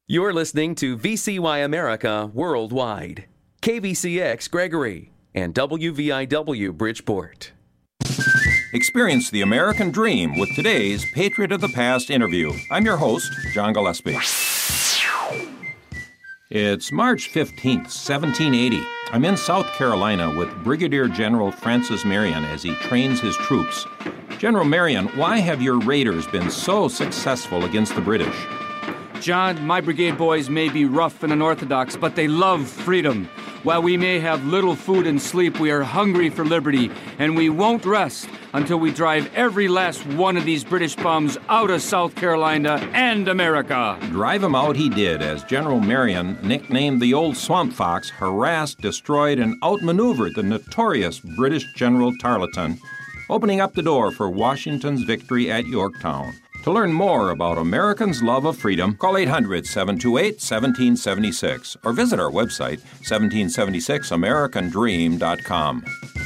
You're listening to VCY America Worldwide, KVCX Gregory, and WVIW Bridgeport. Experience the American dream with today's Patriot of the Past interview. I'm your host, John Gillespie. It's March 15th, 1780. I'm in South Carolina with Brigadier General Francis Marion as he trains his troops. General Marion, why have your raiders been so successful against the British? John, my brigade boys may be rough and unorthodox, but they love freedom. While we may have little food and sleep, we are hungry for liberty, and we won't rest until we drive every last one of these British bums out of South Carolina and America. Drive him out he did, as General Marion, nicknamed the Old Swamp Fox, harassed, destroyed, and outmaneuvered the notorious British General Tarleton, opening up the door for Washington's victory at Yorktown. To learn more about Americans' love of freedom, call 800-728-1776 or visit our website, 1776americandream.com.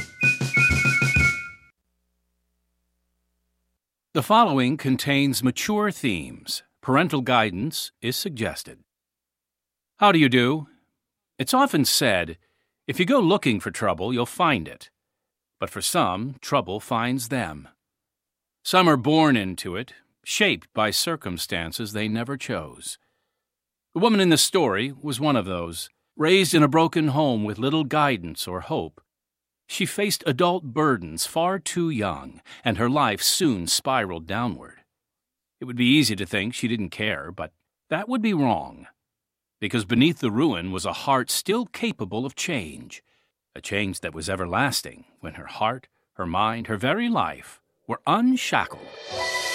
The following contains mature themes. Parental guidance is suggested. How do you do? It's often said, if you go looking for trouble, you'll find it. But for some, trouble finds them. Some are born into it, shaped by circumstances they never chose. The woman in the story was one of those. Raised in a broken home with little guidance or hope, she faced adult burdens far too young, and her life soon spiraled downward. It would be easy to think she didn't care, but that would be wrong, because beneath the ruin was a heart still capable of change, a change that was everlasting when her heart, her mind, her very life were unshackled.